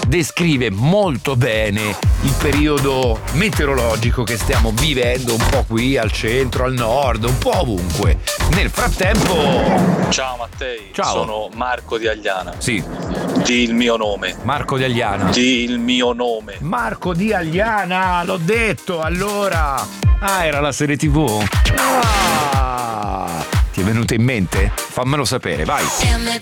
descrive molto bene il periodo meteorologico che stiamo vivendo un po' qui al centro, al nord, un po' ovunque. Nel frattempo... Ciao Mattei, Ciao. sono Marco di Agliana. Sì. Di il mio nome. Marco di Agliana. Di il mio nome. Marco di Agliana, l'ho detto, allora. Ah, era la serie TV. Ah, ti è venuta in mente? Fammelo sapere, vai. MT